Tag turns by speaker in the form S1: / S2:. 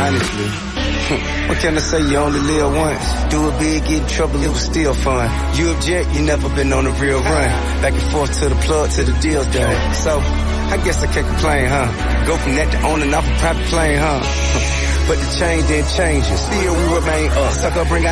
S1: honestly. What can I say? You only live once. Do it big, get in trouble, it was still fun. You object, you never been on a real run. Back and forth to the plug, to the deal's done. So, I guess I can't complain, huh? Go from that to owning off a private plane, huh? But the change didn't change it. Still we remain us. Sucker bring